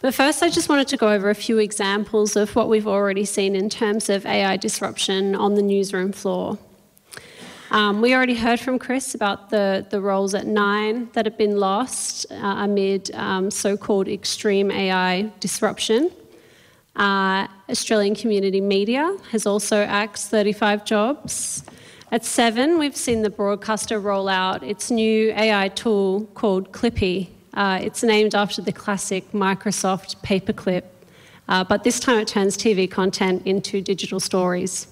But first, I just wanted to go over a few examples of what we've already seen in terms of AI disruption on the newsroom floor. We already heard from Chris about the roles at Nine that have been lost amid so-called extreme AI disruption. Australian Community Media has also axed 35 jobs. At Seven, we've seen the broadcaster roll out its new AI tool called Clippy. It's named after the classic Microsoft paperclip, but this time it turns TV content into digital stories.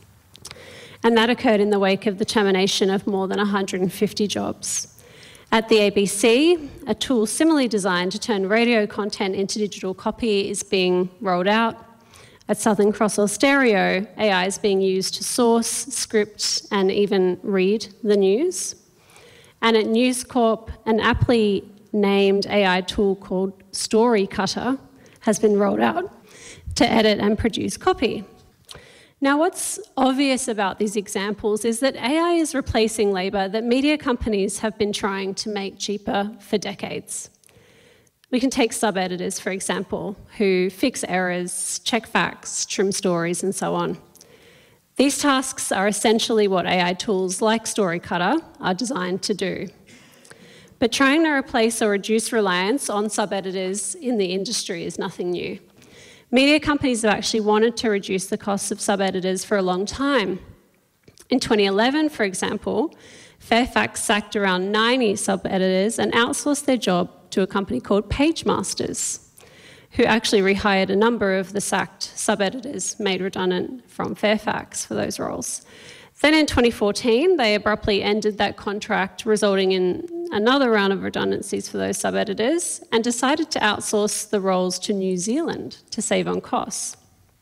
And that occurred in the wake of the termination of more than 150 jobs. At the ABC, a tool similarly designed to turn radio content into digital copy is being rolled out. At Southern Cross Austereo, AI is being used to source, script, and even read the news. And at News Corp, an aptly named AI tool called Story Cutter has been rolled out to edit and produce copy. Now, what's obvious about these examples is that AI is replacing labour that media companies have been trying to make cheaper for decades. We can take sub-editors, for example, who fix errors, check facts, trim stories, and so on. These tasks are essentially what AI tools like Story Cutter are designed to do. But trying to replace or reduce reliance on sub-editors in the industry is nothing new. Media companies have actually wanted to reduce the costs of sub-editors for a long time. In 2011, for example, Fairfax sacked around 90 sub-editors and outsourced their job to a company called PageMasters, who actually rehired a number of the sacked sub-editors made redundant from Fairfax for those roles. Then in 2014, they abruptly ended that contract, resulting in another round of redundancies for those sub-editors, and decided to outsource the roles to New Zealand to save on costs.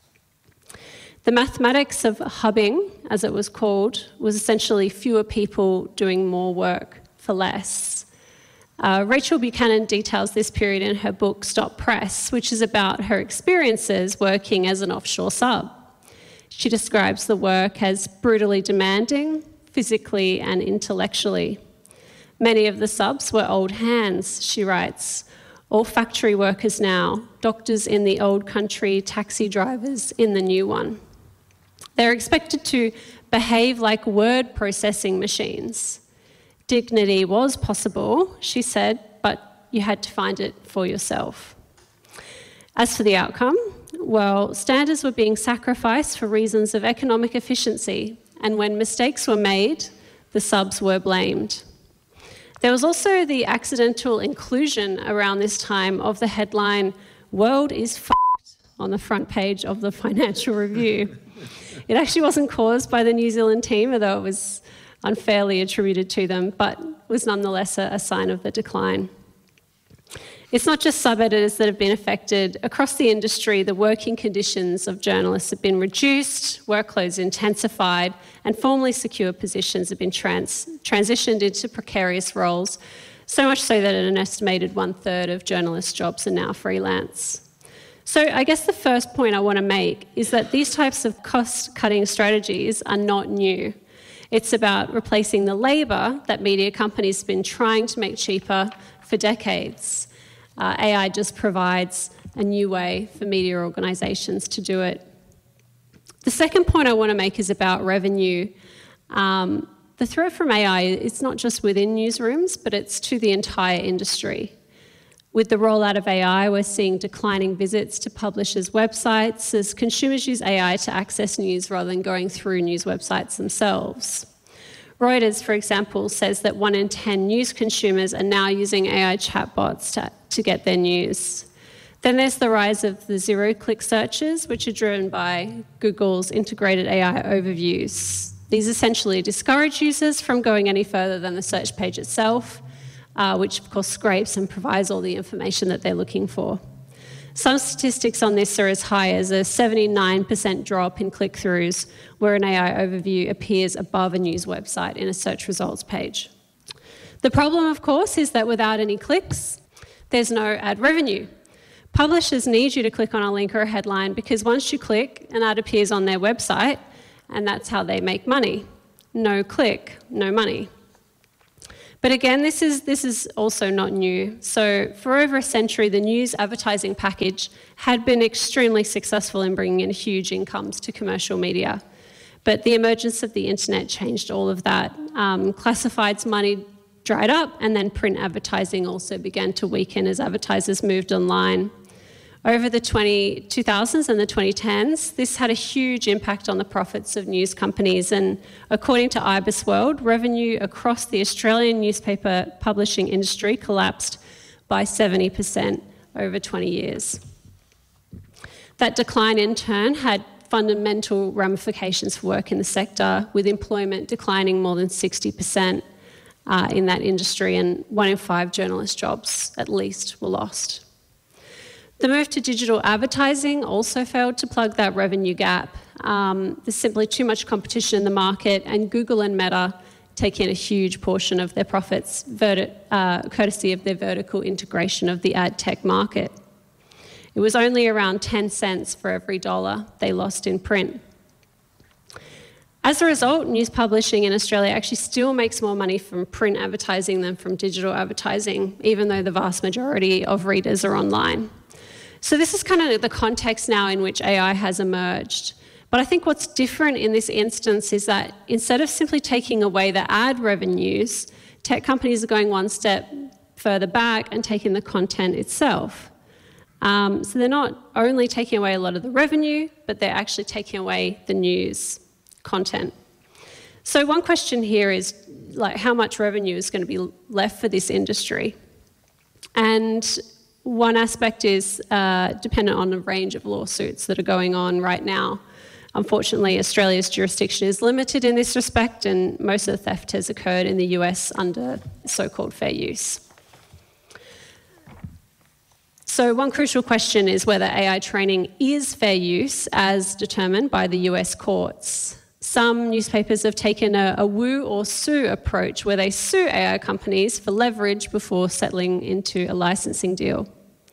The mathematics of hubbing, as it was called, was essentially fewer people doing more work for less. Rachel Buchanan details this period in her book Stop Press, which is about her experiences working as an offshore sub. She describes the work as brutally demanding, physically and intellectually. Many of the subs were old hands, she writes, all factory workers now, doctors in the old country, taxi drivers in the new one. They're expected to behave like word processing machines. Dignity was possible, she said, but you had to find it for yourself. As for the outcome, well, standards were being sacrificed for reasons of economic efficiency, and when mistakes were made, the subs were blamed. There was also the accidental inclusion around this time of the headline, "World is f***ed," on the front page of the Financial Review. It actually wasn't caused by the New Zealand team, although it was unfairly attributed to them, but was nonetheless a sign of the decline. It's not just sub-editors that have been affected. Across the industry, the working conditions of journalists have been reduced, workloads intensified, and formerly secure positions have been transitioned into precarious roles, so much so that an estimated 1/3 of journalist jobs are now freelance. So I guess the first point I want to make is that these types of cost-cutting strategies are not new. It's about replacing the labour that media companies have been trying to make cheaper for decades. AI just provides a new way for media organisations to do it. The second point I want to make is about revenue. The threat from AI is not just within newsrooms, but it's to the entire industry. With the rollout of AI, we're seeing declining visits to publishers' websites as consumers use AI to access news rather than going through news websites themselves. Reuters, for example, says that 1 in 10 news consumers are now using AI chatbots to get their news. Then there's the rise of the zero-click searches, which are driven by Google's integrated AI overviews. These essentially discourage users from going any further than the search page itself, which of course scrapes and provides all the information that they're looking for. Some statistics on this are as high as a 79% drop in click-throughs where an AI overview appears above a news website in a search results page. The problem, of course, is that without any clicks, there's no ad revenue. Publishers need you to click on a link or a headline because once you click, an ad appears on their website, and that's how they make money. No click, no money. But again, this is also not new. So for over a century, the news advertising package had been extremely successful in bringing in huge incomes to commercial media. But the emergence of the internet changed all of that. Classifieds money dried up, and then print advertising also began to weaken as advertisers moved online. Over the 2000s and the 2010s, this had a huge impact on the profits of news companies, and according to IBISWorld, revenue across the Australian newspaper publishing industry collapsed by 70% over 20 years. That decline in turn had fundamental ramifications for work in the sector, with employment declining more than 60% in that industry, and 1 in 5 journalist jobs at least were lost. The move to digital advertising also failed to plug that revenue gap. There's simply too much competition in the market, and Google and Meta take in a huge portion of their profits, courtesy of their vertical integration of the ad tech market. It was only around 10 cents for every dollar they lost in print. As a result, news publishing in Australia actually still makes more money from print advertising than from digital advertising, even though the vast majority of readers are online. So this is kind of the context now in which AI has emerged. But I think what's different in this instance is that instead of simply taking away the ad revenues, tech companies are going one step further back and taking the content itself. So they're not only taking away a lot of the revenue, but they're actually taking away the news content. So one question here is, like, how much revenue is going to be left for this industry? And one aspect is dependent on a range of lawsuits that are going on right now. Unfortunately, Australia's jurisdiction is limited in this respect, and most of the theft has occurred in the US under so-called fair use. So one crucial question is whether AI training is fair use as determined by the US courts. Some newspapers have taken a woo or sue approach, where they sue AI companies for leverage before settling into a licensing deal.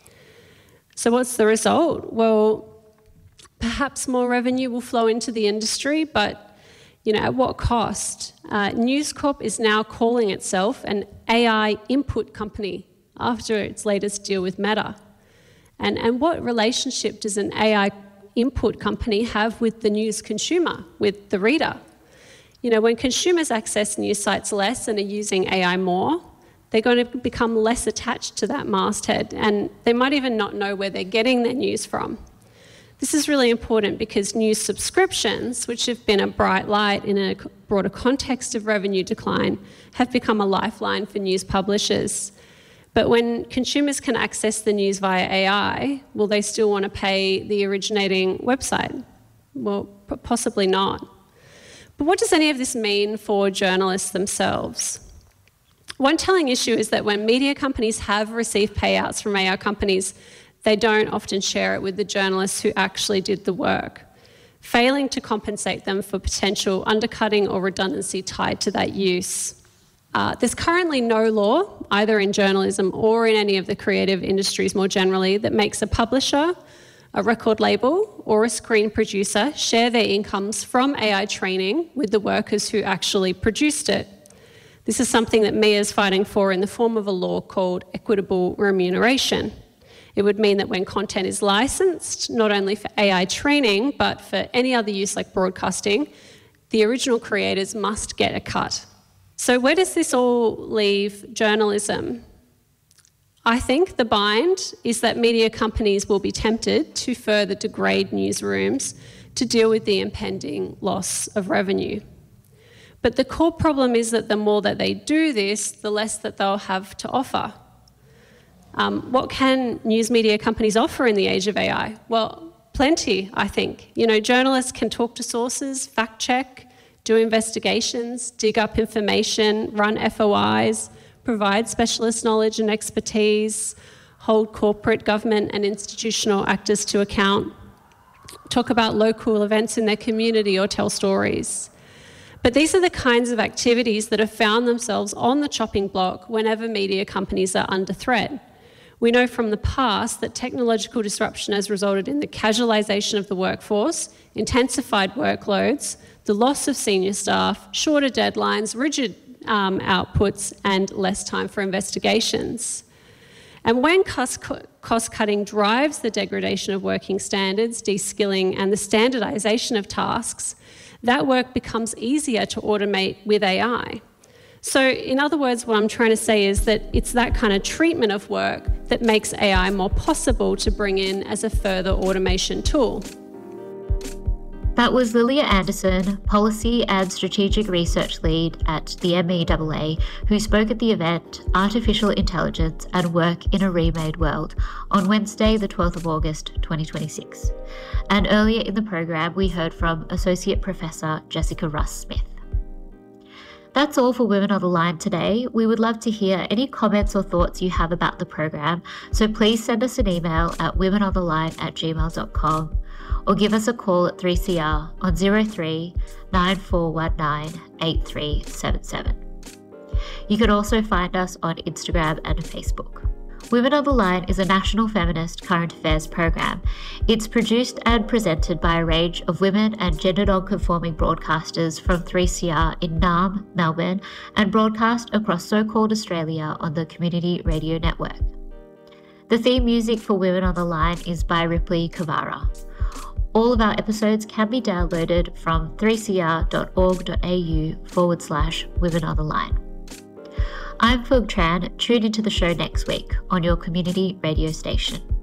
So what's the result? Well, perhaps more revenue will flow into the industry, but at what cost? News Corp is now calling itself an AI input company after its latest deal with Meta. And what relationship does an AI input company have with the news consumer, with the reader? When consumers access news sites less and are using AI more, they're going to become less attached to that masthead, and they might even not know where they're getting their news from. This is really important because news subscriptions, which have been a bright light in a broader context of revenue decline, have become a lifeline for news publishers. But when consumers can access the news via AI, will they still want to pay the originating website? Well, possibly not. But what does any of this mean for journalists themselves? One telling issue is that when media companies have received payouts from AI companies, they don't often share it with the journalists who actually did the work, failing to compensate them for potential undercutting or redundancy tied to that use. There's currently no law, either in journalism or in any of the creative industries more generally, that makes a publisher, a record label, or a screen producer share their incomes from AI training with the workers who actually produced it. This is something that Mia is fighting for in the form of a law called equitable remuneration. It would mean that when content is licensed, not only for AI training, but for any other use like broadcasting, the original creators must get a cut. So where does this all leave journalism? I think the bind is that media companies will be tempted to further degrade newsrooms to deal with the impending loss of revenue. But the core problem is that the more that they do this, the less that they'll have to offer. What can news media companies offer in the age of AI? Well, plenty, I think. Journalists can talk to sources, fact check, do investigations, dig up information, run FOIs, provide specialist knowledge and expertise, hold corporate, government and institutional actors to account, talk about local events in their community or tell stories. But these are the kinds of activities that have found themselves on the chopping block whenever media companies are under threat. We know from the past that technological disruption has resulted in the casualisation of the workforce, intensified workloads, the loss of senior staff, shorter deadlines, rigid outputs and less time for investigations. And when cost-cutting drives the degradation of working standards, de-skilling and the standardisation of tasks, that work becomes easier to automate with AI. So in other words, what I'm trying to say is that it's that kind of treatment of work that makes AI more possible to bring in as a further automation tool. That was Lilia Anderson, Policy and Strategic Research Lead at the MEAA, who spoke at the event Artificial Intelligence and Work in a Remade World on Wednesday, the 12th of August, 2026. And earlier in the program, we heard from Associate Professor Jessica Russ-Smith. That's all for Women on the Line today. We would love to hear any comments or thoughts you have about the program, so please send us an email at womenontheline@gmail.com or give us a call at 3CR on 03 9419 8377. You can also find us on Instagram and Facebook. Women on the Line is a national feminist current affairs program. It's produced and presented by a range of women and gender non-conforming broadcasters from 3CR in Naarm, Melbourne, and broadcast across so-called Australia on the Community Radio Network. The theme music for Women on the Line is by Ripley Kavara. All of our episodes can be downloaded from 3cr.org.au/Women on the Line. I'm Phuong Tran. Tune into the show next week on your community radio station.